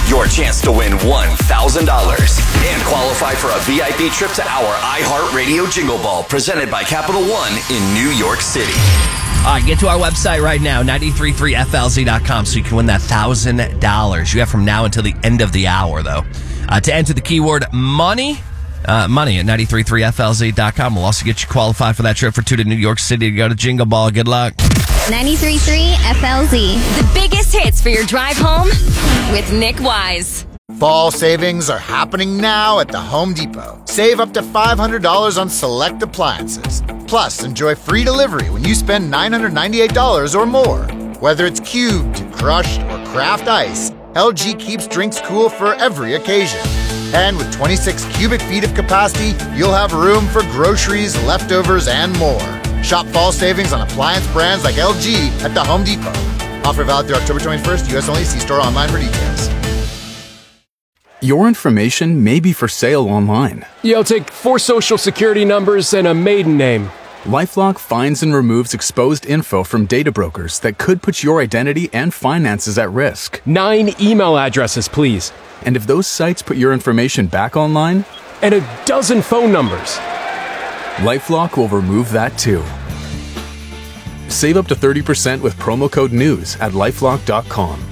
your chance to win $1,000 and qualify for a VIP trip to our iHeartRadio Jingle Ball presented by Capital One in New York City. All right, get to our website right now, 933flz.com, so you can win that $1,000. You have from now until the end of the hour, though. To enter the keyword money at 933flz.com. We'll also get you qualified for that trip for two to New York City to go to Jingle Ball. Good luck. 93.3 FLZ. The biggest hits for your drive home with Nick Wise. Fall savings are happening now at the Home Depot. Save up to $500 on select appliances. Plus, enjoy free delivery when you spend $998 or more. Whether it's cubed, crushed, or craft ice, LG keeps drinks cool for every occasion. And with 26 cubic feet of capacity, you'll have room for groceries, leftovers, and more. Shop fall savings on appliance brands like LG at the Home Depot. Offer valid through October 21st, U.S. only. See store online for details. Your information may be for sale online. You'll take 4 social security numbers and a maiden name. LifeLock finds and removes exposed info from data brokers that could put your identity and finances at risk. 9 email addresses, please. And if those sites put your information back online? And a dozen phone numbers. LifeLock will remove that too. Save up to 30% with promo code NEWS at LifeLock.com.